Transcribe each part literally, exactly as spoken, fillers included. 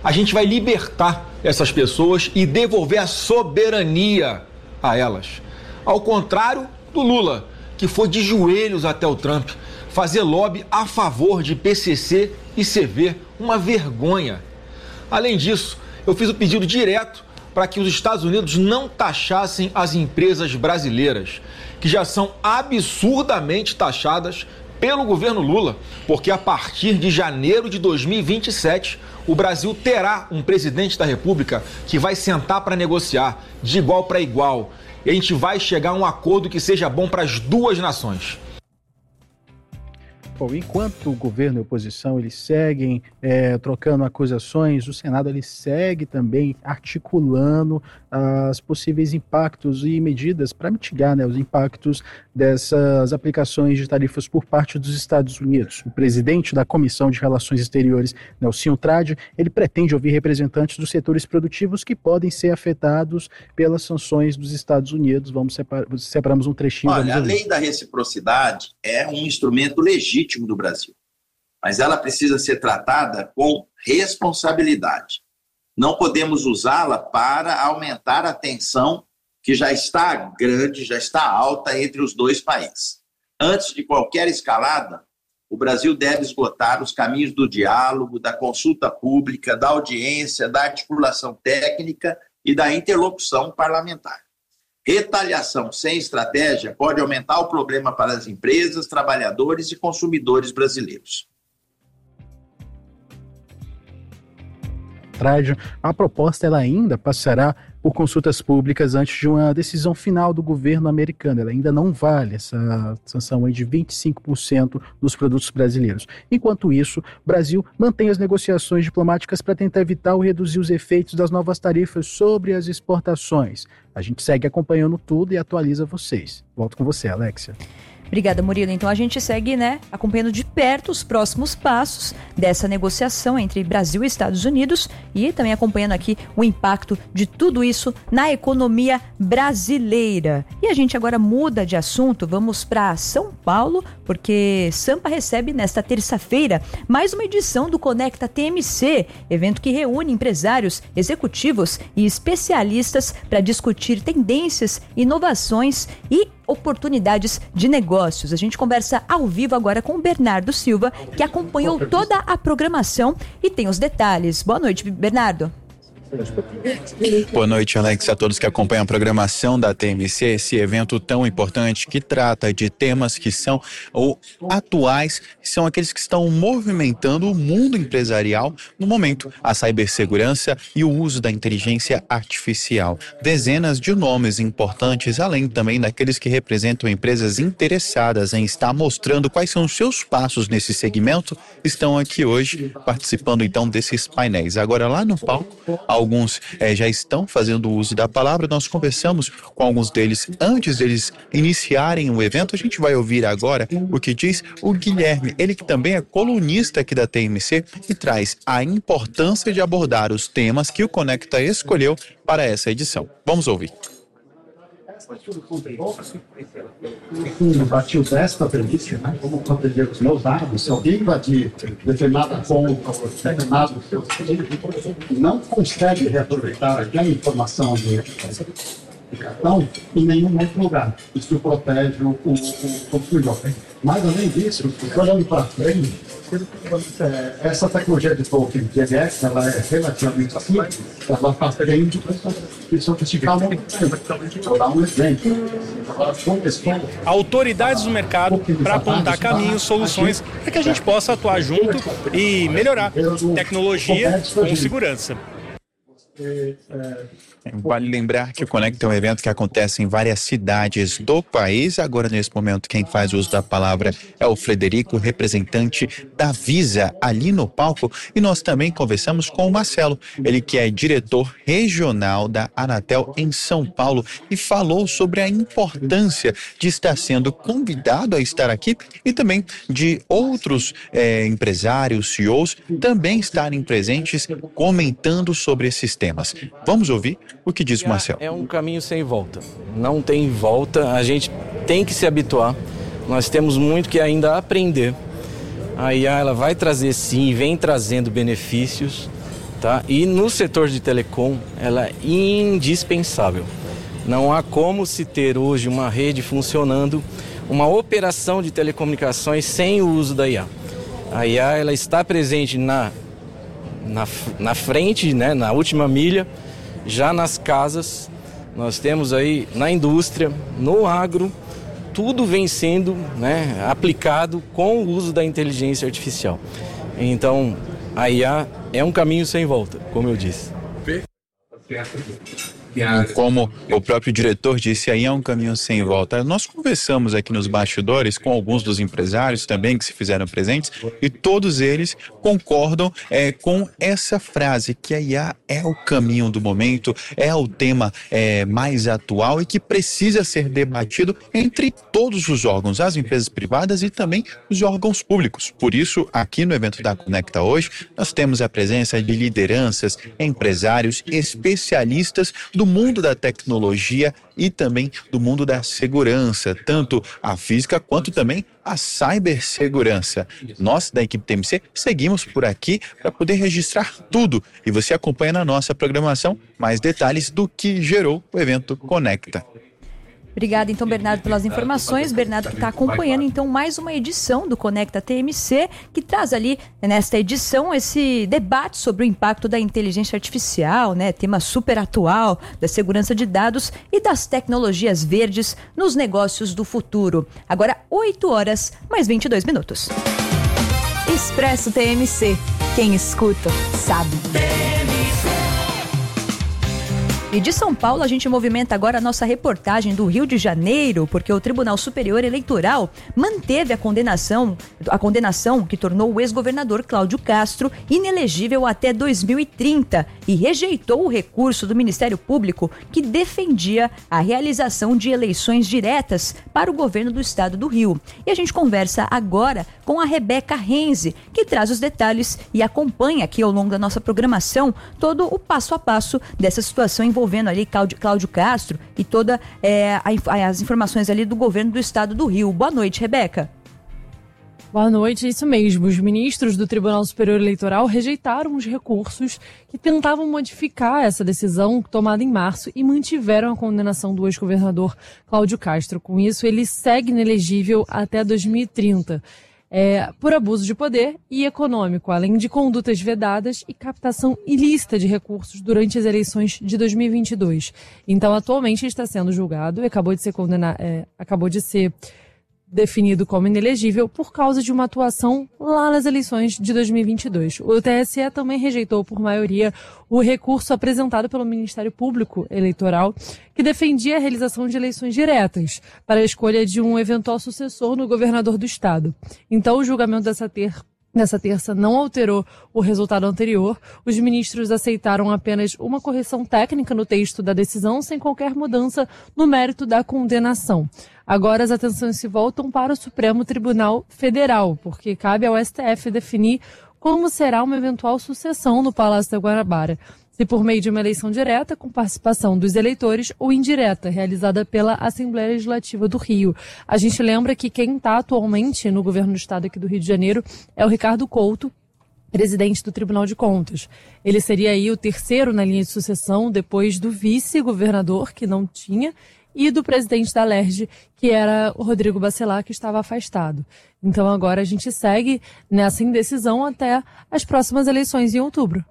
A gente vai libertar essas pessoas e devolver a soberania a elas. Ao contrário do Lula, que foi de joelhos até o Trump, fazer lobby a favor de P C C e C V, uma vergonha. Além disso, eu fiz o pedido direto para que os Estados Unidos não taxassem as empresas brasileiras, que já são absurdamente taxadas pelo governo Lula, porque a partir de janeiro de dois mil e vinte e sete, o Brasil terá um presidente da República que vai sentar para negociar de igual para igual. E a gente vai chegar a um acordo que seja bom para as duas nações. Bom, enquanto o governo e a oposição eles seguem é, trocando acusações, o Senado ele segue também articulando os possíveis impactos e medidas para mitigar, né, os impactos dessas aplicações de tarifas por parte dos Estados Unidos. O presidente da Comissão de Relações Exteriores, Nelsinho Trade, ele pretende ouvir representantes dos setores produtivos que podem ser afetados pelas sanções dos Estados Unidos. Vamos separar, separamos um trechinho. Olha, a lei da reciprocidade é um instrumento legítimo do Brasil, mas ela precisa ser tratada com responsabilidade. Não podemos usá-la para aumentar a tensão que já está grande, já está alta entre os dois países. Antes de qualquer escalada, o Brasil deve esgotar os caminhos do diálogo, da consulta pública, da audiência, da articulação técnica e da interlocução parlamentar. Retaliação sem estratégia pode aumentar o problema para as empresas, trabalhadores e consumidores brasileiros. A proposta ela ainda passará por consultas públicas antes de uma decisão final do governo americano. Ela ainda não vale essa sanção aí de vinte e cinco por cento dos produtos brasileiros. Enquanto isso, o Brasil mantém as negociações diplomáticas para tentar evitar ou reduzir os efeitos das novas tarifas sobre as exportações. A gente segue acompanhando tudo e atualiza vocês. Volto com você, Alexia. Obrigada, Murilo. Então a gente segue, né, acompanhando de perto os próximos passos dessa negociação entre Brasil e Estados Unidos e também acompanhando aqui o impacto de tudo isso na economia brasileira. E a gente agora muda de assunto, vamos para São Paulo, porque Sampa recebe nesta terça-feira mais uma edição do Conecta T M C, evento que reúne empresários, executivos e especialistas para discutir tendências, inovações e oportunidades de negócios. A gente conversa ao vivo agora com o Bernardo Silva, que acompanhou toda a programação e tem os detalhes. Boa noite, Bernardo. Boa noite, Alex, a todos que acompanham a programação da T M C, esse evento tão importante que trata de temas que são ou atuais, que são aqueles que estão movimentando o mundo empresarial no momento, a cibersegurança e o uso da inteligência artificial. Dezenas de nomes importantes, além também daqueles que representam empresas interessadas em estar mostrando quais são os seus passos nesse segmento, estão aqui hoje participando então desses painéis. Agora lá no palco, alguns eh, já estão fazendo uso da palavra. Nós conversamos com alguns deles antes deles iniciarem o evento. A gente vai ouvir agora o que diz o Guilherme, ele que também é colunista aqui da T M C e traz a importância de abordar os temas que o Conecta escolheu para essa edição. Vamos ouvir. Um batiu desta premissa, né? Como proteger os meus dados, se alguém invadir determinada conta ou determinado não consegue reaproveitar aquela informação do cartão em nenhum outro lugar. Isso protege o, o, o consumidor. Mas, além disso, olhando para frente, essa tecnologia de token de D N S, ela é relativamente simples, ela aprende e sofisticar muito. Vou dar um exemplo. Autoridades do mercado para apontar caminhos, soluções para que a gente possa atuar junto e melhorar tecnologia com segurança. Vale lembrar que o Conecta é um evento que acontece em várias cidades do país. Agora, nesse momento, quem faz uso da palavra é o Frederico, representante da Visa, ali no palco. E nós também conversamos com o Marcelo, ele que é diretor regional da Anatel em São Paulo e falou sobre a importância de estar sendo convidado a estar aqui e também de outros é, empresários, C E Os, também estarem presentes comentando sobre esses temas. Vamos ouvir o que diz o Marcelo. É um caminho sem volta, não tem volta, a gente tem que se habituar, nós temos muito que ainda aprender. A I A ela vai trazer sim, vem trazendo benefícios, tá? E no setor de telecom, ela é indispensável. Não há como se ter hoje uma rede funcionando, uma operação de telecomunicações sem o uso da I A. A I A ela está presente na, na, na frente, né, na última milha, já nas casas, nós temos aí na indústria, no agro, tudo vem sendo, né, aplicado com o uso da inteligência artificial. Então, a I A é um caminho sem volta, como eu disse. Como o próprio diretor disse, aí é um caminho sem volta. Nós conversamos aqui nos bastidores com alguns dos empresários também que se fizeram presentes e todos eles concordam é, com essa frase, que a I A é o caminho do momento, é o tema é, mais atual e que precisa ser debatido entre todos os órgãos, as empresas privadas e também os órgãos públicos. Por isso, aqui no evento da Conecta hoje, nós temos a presença de lideranças, empresários, especialistas do mundo da tecnologia e também do mundo da segurança, tanto a física quanto também a cibersegurança. Nós, da equipe T M C, seguimos por aqui para poder registrar tudo e você acompanha na nossa programação mais detalhes do que gerou o evento Conecta. Obrigada, então, Bernardo, pelas informações. Bernardo que está acompanhando, então, mais uma edição do Conecta T M C, que traz ali, nesta edição, esse debate sobre o impacto da inteligência artificial, né? Tema super atual, da segurança de dados e das tecnologias verdes nos negócios do futuro. Agora, oito horas, mais vinte e dois minutos. Expresso T M C. Quem escuta, sabe. E de São Paulo a gente movimenta agora a nossa reportagem do Rio de Janeiro, porque o Tribunal Superior Eleitoral manteve a condenação, a condenação que tornou o ex-governador Cláudio Castro inelegível até dois mil e trinta e rejeitou o recurso do Ministério Público que defendia a realização de eleições diretas para o governo do estado do Rio. E a gente conversa agora com a Rebeca Renzi, que traz os detalhes e acompanha aqui ao longo da nossa programação todo o passo a passo dessa situação envolvendo envolvendo ali Cláudio, Cláudio Castro e todas é, as informações ali do governo do estado do Rio. Boa noite, Rebeca. Boa noite, isso mesmo. Os ministros do Tribunal Superior Eleitoral rejeitaram os recursos que tentavam modificar essa decisão tomada em março e mantiveram a condenação do ex-governador Cláudio Castro. Com isso, ele segue inelegível até dois mil e trinta. É, por abuso de poder e econômico, além de condutas vedadas e captação ilícita de recursos durante as eleições de dois mil e vinte e dois. Então, atualmente está sendo julgado e acabou de ser condenado, é, acabou de ser definido como inelegível por causa de uma atuação lá nas eleições de dois mil e vinte e dois. O T S E também rejeitou por maioria o recurso apresentado pelo Ministério Público Eleitoral, que defendia a realização de eleições diretas para a escolha de um eventual sucessor no governador do estado. Então, o julgamento dessa ter Nessa terça não alterou o resultado anterior. Os ministros aceitaram apenas uma correção técnica no texto da decisão, sem qualquer mudança no mérito da condenação. Agora as atenções se voltam para o Supremo Tribunal Federal, porque cabe ao S T F definir como será uma eventual sucessão no Palácio da Guanabara. Se por meio de uma eleição direta, com participação dos eleitores, ou indireta, realizada pela Assembleia Legislativa do Rio. A gente lembra que quem está atualmente no governo do estado aqui do Rio de Janeiro é o Ricardo Couto, presidente do Tribunal de Contas. Ele seria aí o terceiro na linha de sucessão, depois do vice-governador, que não tinha, e do presidente da Alerj, que era o Rodrigo Bacelar, que estava afastado. Então agora a gente segue nessa indecisão até as próximas eleições em outubro.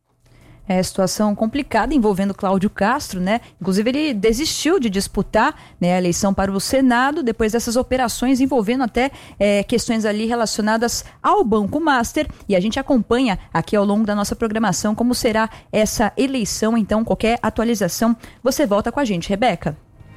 É situação complicada envolvendo Cláudio Castro, né? Inclusive ele desistiu de disputar, né, a eleição para o Senado depois dessas operações envolvendo até é, questões ali relacionadas ao Banco Master, e a gente acompanha aqui ao longo da nossa programação como será essa eleição. Então, qualquer atualização, você volta com a gente, Rebeca.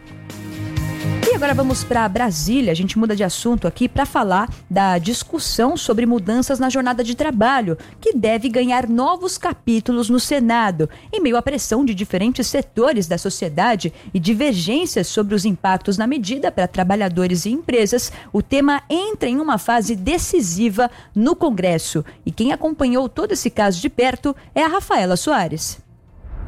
E agora vamos para Brasília. A gente muda de assunto aqui para falar da discussão sobre mudanças na jornada de trabalho, que deve ganhar novos capítulos no Senado. Em meio à pressão de diferentes setores da sociedade e divergências sobre os impactos na medida para trabalhadores e empresas, o tema entra em uma fase decisiva no Congresso. E quem acompanhou todo esse caso de perto é a Rafaela Soares.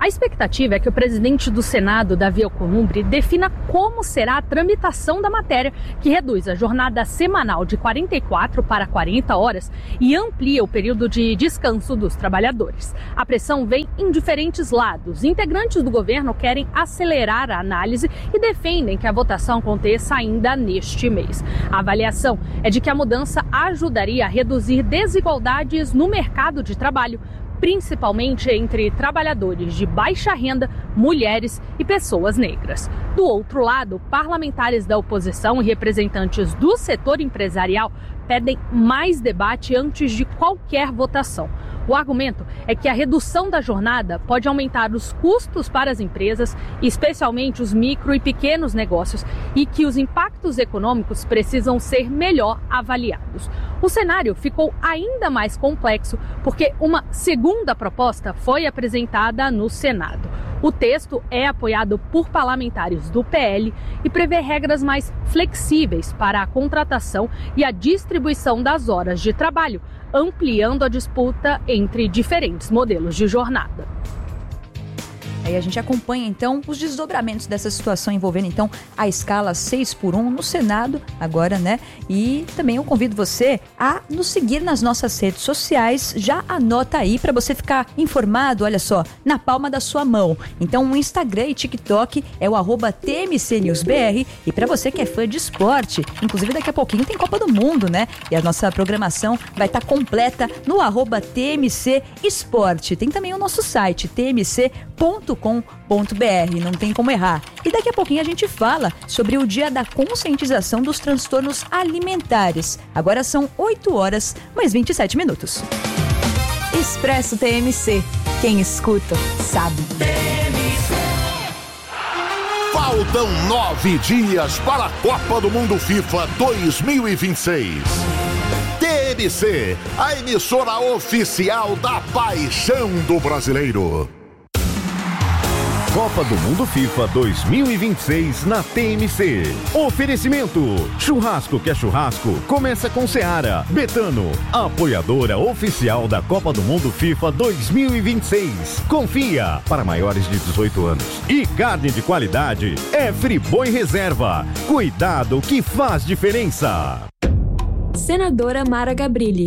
A expectativa é que o presidente do Senado, Davi Alcolumbre, defina como será a tramitação da matéria, que reduz a jornada semanal de quarenta e quatro para quarenta horas e amplia o período de descanso dos trabalhadores. A pressão vem em diferentes lados. Integrantes do governo querem acelerar a análise e defendem que a votação aconteça ainda neste mês. A avaliação é de que a mudança ajudaria a reduzir desigualdades no mercado de trabalho, principalmente entre trabalhadores de baixa renda, mulheres e pessoas negras. Do outro lado, parlamentares da oposição e representantes do setor empresarial pedem mais debate antes de qualquer votação. O argumento é que a redução da jornada pode aumentar os custos para as empresas, especialmente os micro e pequenos negócios, e que os impactos econômicos precisam ser melhor avaliados. O cenário ficou ainda mais complexo porque uma segunda proposta foi apresentada no Senado. O texto é apoiado por parlamentares do P L e prevê regras mais flexíveis para a contratação e a distribuição das horas de trabalho, ampliando a disputa entre diferentes modelos de jornada. Aí a gente acompanha, então, os desdobramentos dessa situação envolvendo, então, a escala seis por um no Senado, agora, né? E também eu convido você a nos seguir nas nossas redes sociais. Já anota aí para você ficar informado, olha só, na palma da sua mão. Então, o Instagram e TikTok é o arroba T M C News B R. E para você que é fã de esporte, inclusive daqui a pouquinho tem Copa do Mundo, né? E a nossa programação vai estar completa no arroba T M C Esporte. Tem também o nosso site, t m c ponto com ponto b r, não tem como errar. E daqui a pouquinho a gente fala sobre o dia da conscientização dos transtornos alimentares. Agora são oito horas, mais vinte e sete minutos. Expresso T M C. Quem escuta, sabe. Faltam nove dias para a Copa do Mundo FIFA dois mil e vinte e seis. T M C, a emissora oficial da paixão do brasileiro. Copa do Mundo FIFA dois mil e vinte e seis na T M C. Oferecimento: churrasco que é churrasco, começa com Seara. Betano, apoiadora oficial da Copa do Mundo FIFA dois mil e vinte e seis. Confia, para maiores de dezoito anos. E carne de qualidade é Friboi Reserva. Cuidado que faz diferença. Senadora Mara Gabrilli.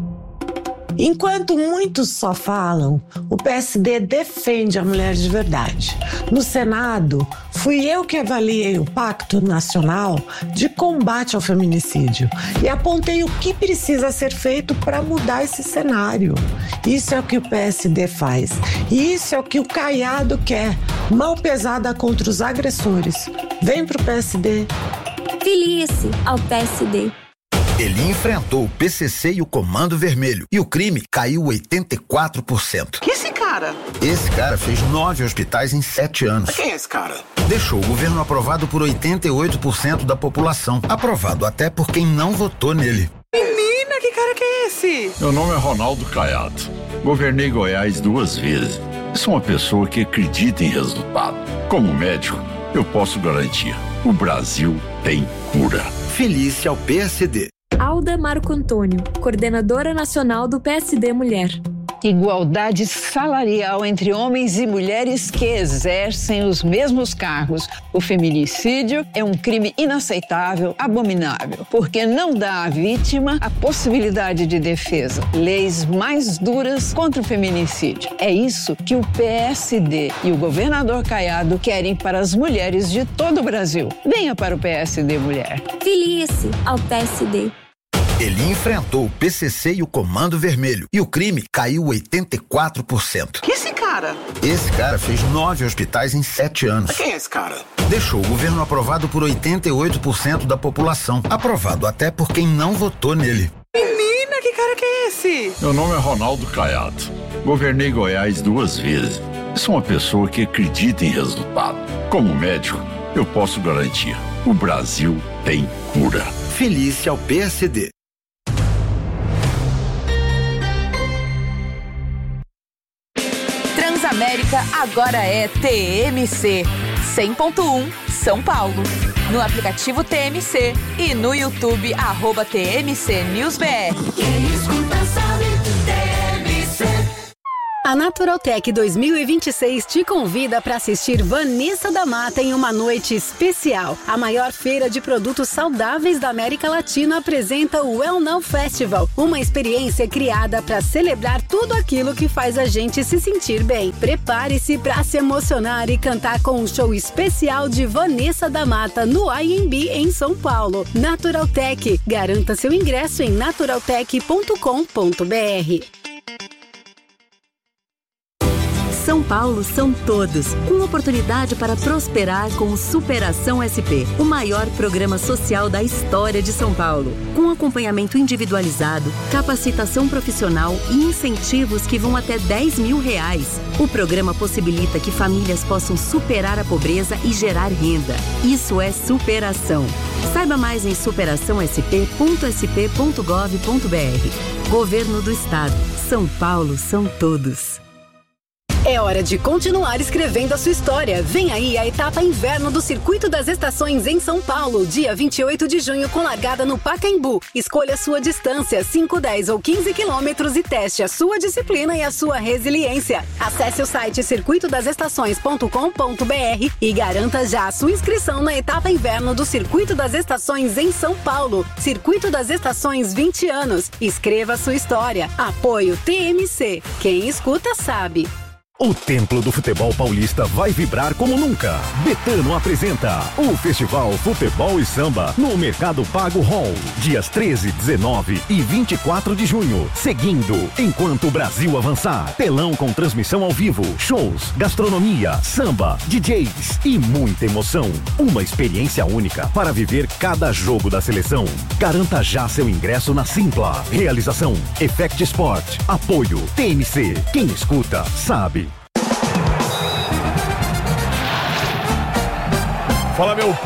Enquanto muitos só falam, o P S D defende a mulher de verdade. No Senado, fui eu que avaliei o Pacto Nacional de Combate ao Feminicídio e apontei o que precisa ser feito para mudar esse cenário. Isso é o que o P S D faz. E isso é o que o Caiado quer. Mão pesada contra os agressores. Vem pro P S D. Filie-se ao P S D. Ele enfrentou o P C C e o Comando Vermelho. E o crime caiu oitenta e quatro por cento. Que esse cara? Esse cara fez nove hospitais em sete anos. Quem é esse cara? Deixou o governo aprovado por oitenta e oito por cento da população. Aprovado até por quem não votou nele. Menina, que cara que é esse? Meu nome é Ronaldo Caiado. Governei Goiás duas vezes. Sou uma pessoa que acredita em resultado. Como médico, eu posso garantir: o Brasil tem cura. Filie-se ao P S D. Alda Marco Antônio, coordenadora nacional do P S D Mulher. Igualdade salarial entre homens e mulheres que exercem os mesmos cargos. O feminicídio é um crime inaceitável, abominável, porque não dá à vítima a possibilidade de defesa. Leis mais duras contra o feminicídio. É isso que o P S D e o governador Caiado querem para as mulheres de todo o Brasil. Venha para o P S D Mulher. Filie-se ao P S D. Ele enfrentou o P C C e o Comando Vermelho. E o crime caiu oitenta e quatro por cento. Que esse cara? Esse cara fez nove hospitais em sete anos. Quem é esse cara? Deixou o governo aprovado por oitenta e oito por cento da população. Aprovado até por quem não votou nele. Menina, que cara que é esse? Meu nome é Ronaldo Caiado. Governei Goiás duas vezes. Sou uma pessoa que acredita em resultado. Como médico, eu posso garantir: o Brasil tem cura. Filie-se ao P S D. Transamérica agora é T M C cem ponto um São Paulo. No aplicativo T M C e no YouTube arroba T M C News B R. Quem escuta sabe, T M C. A Naturaltech dois mil e vinte e seis te convida para assistir Vanessa da Mata em uma noite especial. A maior feira de produtos saudáveis da América Latina apresenta o Well Now Festival, uma experiência criada para celebrar tudo aquilo que faz a gente se sentir bem. Prepare-se para se emocionar e cantar com um show especial de Vanessa da Mata no I M B em São Paulo. Naturaltech. Garanta seu ingresso em naturaltech ponto com ponto b r. São Paulo são todos, com oportunidade para prosperar com o Superação S P, o maior programa social da história de São Paulo. Com acompanhamento individualizado, capacitação profissional e incentivos que vão até dez mil reais. O programa possibilita que famílias possam superar a pobreza e gerar renda. Isso é superação. Saiba mais em superação s p ponto s p ponto gov ponto b r. Governo do Estado. São Paulo são todos. É hora de continuar escrevendo a sua história. Vem aí a etapa inverno do Circuito das Estações em São Paulo, dia vinte e oito de junho, com largada no Pacaembu. Escolha sua distância, cinco, dez ou quinze quilômetros e teste a sua disciplina e a sua resiliência. Acesse o site circuito das estações ponto com ponto b r e garanta já a sua inscrição na etapa inverno do Circuito das Estações em São Paulo. Circuito das Estações vinte anos. Escreva a sua história. Apoio T M C. Quem escuta sabe. O Templo do Futebol Paulista vai vibrar como nunca. Betano apresenta o Festival Futebol e Samba no Mercado Pago Hall, dias treze, dezenove e vinte e quatro de junho. Seguindo, enquanto o Brasil avançar, telão com transmissão ao vivo, shows, gastronomia, samba, D Js e muita emoção. Uma experiência única para viver cada jogo da seleção. Garanta já seu ingresso na Simpla. Realização Effect Sport. Apoio T M C. Quem escuta sabe. Fala, meu